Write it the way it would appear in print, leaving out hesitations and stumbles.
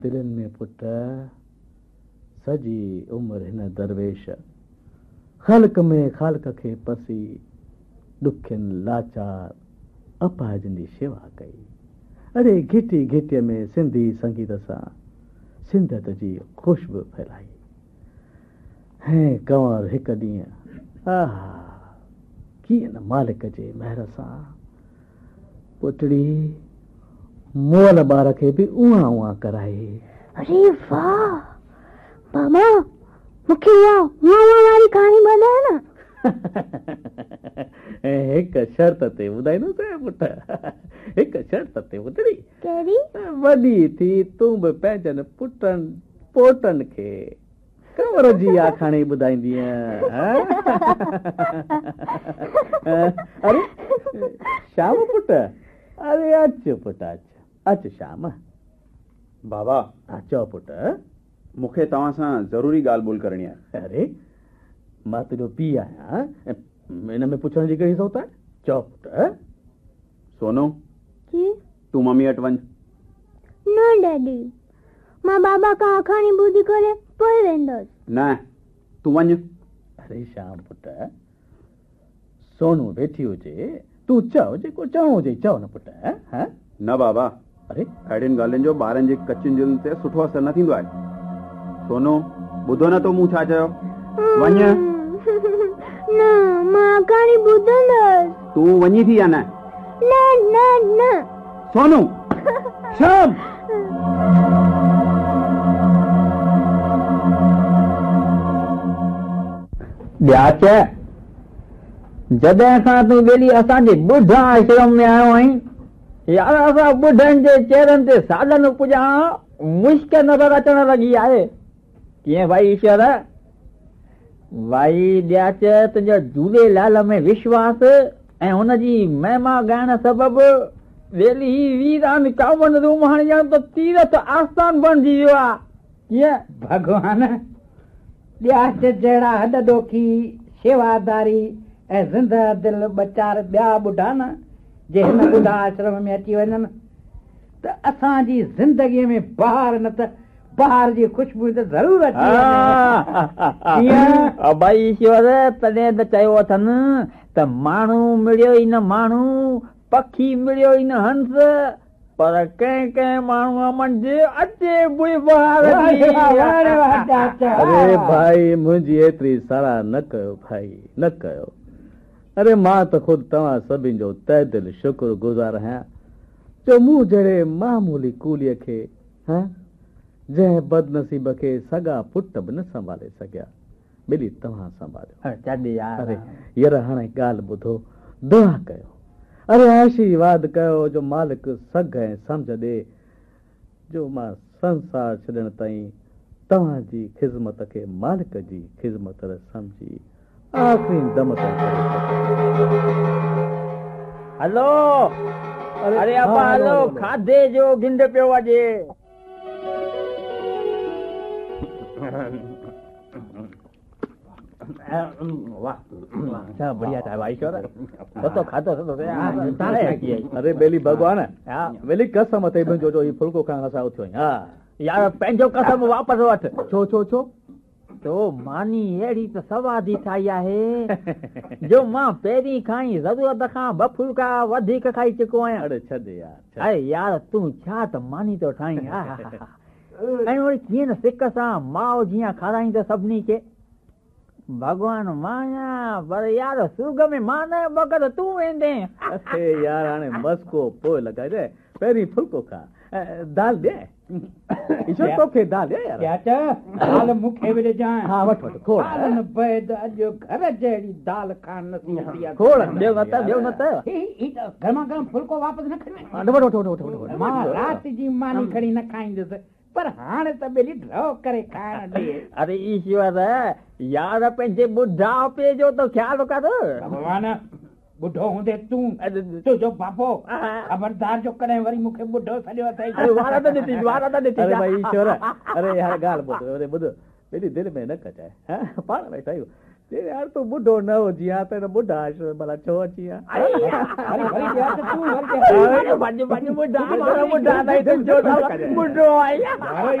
दिलनि में पुट सॼी उमिरि हिन दरवेश ख़ालिक में ख़ालिक खे पसी ॾुखियुनि लाचार अपाहिजनि जी शेवा कई। अरे घिटी घिटीअ में सिंधी संगीत सां सिंधत जी ख़ुशबू फैलाई। ऐं कंवर हिकु ॾींहुं कीअं न मालिक जे महिर सां पुटड़ी मोल ॿार खे बि उहा उहा कराए। अरे वाह बाबा, मूंखे वारी कहाणी ॿुधाए न। हिकु शर्त ते ॿुधाईंदुसि पुट, हिकु शर्त ते ॿुधड़ी। कहिड़ी? वॾी थी तूं बि पंहिंजनि पुटनि पोटनि खे कंवर जी आखाणी ॿुधाईंदीअ। अरे श्याम पुट, अरे अच पुट, अच श्याम। बाबा चओ पुट। मूंखे तव्हां सां ज़रूरी ॻाल्हि ॿोल करणी आहे। अरे मां तुंहिंजो पीउ आहियां, हिन में पुछण जी कहिड़ी ज़रूरत आहे? चओ पुट। सोनू जी? तूं मम्मी वटि वञ। न डैडी, मां बाबा खां आखाणी ॿुधी करे पोइ वेंदसि। न, तूं वञ। अरे श्याम पुट, सोनू वेठी हुजे, तूं चओ जेको चवणो हुजे चओ न पुट। न बाबा, अरे अहिड़ियुनि ॻाल्हियुनि जो ॿारनि जी कचियुनि दिलनि ते सुठो असरु न थींदो आहे। सोनू ॿुधो न तो मूं छा चयो? वञ। न, मां आखाणी ॿुधंदसि। तूं वञी थी या न? न न न। सोनू। श्याम। ॾियाच, जॾहिं खां तूं वेली असांजे ॿुढ आश्रम में आयो आहीं, यार असां ॿुढनि जे चेहरनि ते साधन पुॼा मुश्किल नज़र अचण लॻी आहे। कीअं भाई ईश्वर? भाई ॾियाच, तुंहिंजो झूलेलाल में विश्वास ऐं हुनजी महिमा ॻाइण सबबु वेली वीरान कावन रूम हाणे ॼण त तीरथ आस्थान बणिजी वियो आहे। कीअं भॻवान, ॾियाच जहिड़ा हॾ ॾोखी शेवादारी ऐं ज़िंदा दिल ॿचार ॿिया ॿुढा न जे हिन ॿुढा आश्रम में अची वञनि त असांजी ज़िंदगीअ में बहार न त बहार जी ख़ुशबू त ज़रूरु अची वञे। भाई ईश्वर, तॾहिं त चयो अथनि त माण्हू मिलियो ई न माण्हू, पखी मिलियो ई न हंस, पर कंहिं कंहिं माण्हूअ मंझि अचे बुई बहार। अरे भाई, मुंहिंजी एतिरी साराह न कयो भाई, न कयो। अरे मां त ख़ुदि तव्हां सभिनि जो तहे दिलि शुक्रगुज़ार आहियां जो मूं जहिड़े मामूली कूलीअ खे जंहिं बदनसीब खे सॻा पुट बि न संभाले सघिया, ॿिली तव्हां संभालियो। अरे यार हाणे ॻाल्हि ॿुधो, दुआ कयो, अरे आशीर्वाद कयो जो मालिक सघ ऐं सम्झ ॾे जो मां संसार छॾण ताईं तव्हांजी ख़िदमत खे मालिक जी ख़िदमत सम्झी आख़िरी दम ताईं करे सघां। हलो अरे अपा हलो, खाधे जो गिंड पियो अॼे। वाह, बढ़िया था भाई ईश्वर, तो खाधो अरे बेली भगवान, बेली कसम अथई मुंहिंजो जो ही फुल्को खाइण सां उथियो आहीं। यार पंहिंजो कसम वापसि वठ। छो छो छो? तो मानी अहिड़ी त सवादी ठाही आहे जो मां पहिरीं खाई ज़रूरत खां 2 फुल्का वधीक खाई चुको आहियां। अरे छॾ यार, अरे यार तूं छा त मानी तो ठाहीं। ऐं वरी कीअं न सिक सां माओ जीअं खाराईं त सभिनी खे। भगवान मां पर यार सुर्ग में मां न बगर तूं वेंदे। अरे यार हाणे मस्को पोइ लॻाए दे, पहिरीं फुल्को खा, दाल दे ईश्वर तोखे दाल दे यार। दाल मूंखे बि ॾिजां। हा वठ वठ खोड़। अॼु घर जहिड़ी दाल खाइण नथी। खोड़ ॿियो न त, ॿियो न त गरमा गरम फुल्को वापसि न खणी। वठ वठ वठ। मां राति जी मानी खणी न खाईंदुसि, पर हाणे त ॿिली ड्रॉ करे खाइण ॾे। अरे ईश्वर यार पंहिंजे ॿुढापे जो त ख़्यालु कर। भॻवान, ॿुढो हूंदे तूं तुंहिंजो बापो ख़बरदार जो कॾहिं वरी मूंखे ॿुढो सॼो अथई। अरे भाई ईश्वर, अरे यार ॻाल्हि ॿुध, अरे ॿुध, ॿेली दिलि में न कचाए, पाण वेठा आहियूं। यार तूं ॿुढो न हुजी हा त ॿुढा आश्रम भला छो अची हा ॿुढा